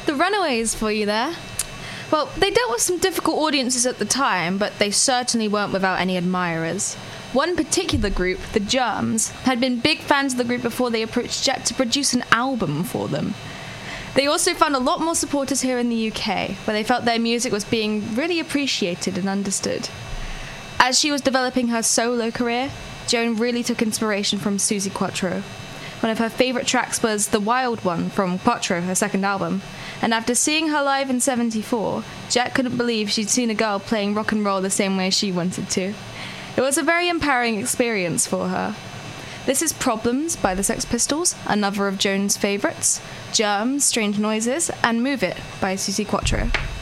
The Runaways for you there. Well, they dealt with some difficult audiences at the time, but they certainly weren't without any admirers. One particular group, the Germs, had been big fans of the group before they approached Jet to produce an album for them. They also found a lot more supporters here in the UK, where they felt their music was being really appreciated and understood. As she was developing her solo career, Joan really took inspiration from Suzi Quatro. One of her favourite tracks was The Wild One from Quatro, her second album, and after seeing her live in '74, Jet couldn't believe she'd seen a girl playing rock and roll the same way she wanted to. It was a very empowering experience for her. This is Problems by the Sex Pistols, another of Joan's favourites, Germs, Strange Noises, and Move It by Suzi Quatro.